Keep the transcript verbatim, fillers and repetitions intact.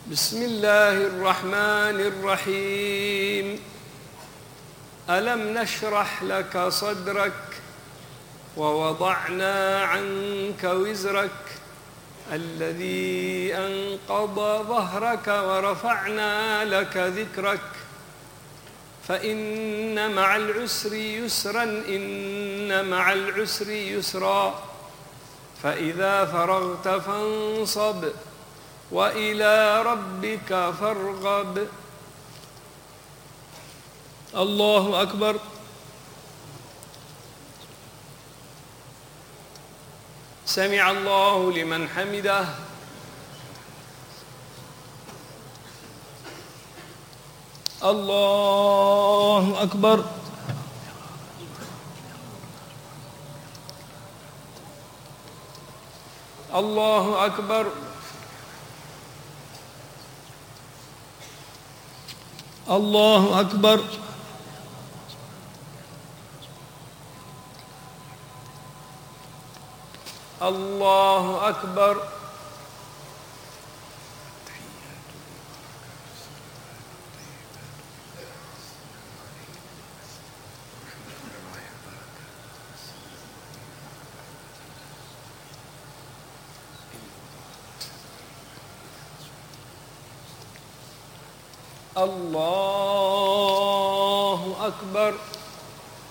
بسم الله الرحمن الرحيم. ألم نشرح لك صدرك ووضعنا عنك وزرك الذي أنقض ظهرك ورفعنا لك ذكرك فإن مع العسر يسرا إن مع العسر يسرا فإذا فرغت فانصب وإلى ربك فارغب. الله أكبر. سمع الله لمن حمده. الله أكبر. الله أكبر. الله أكبر. الله أكبر. الله أكبر.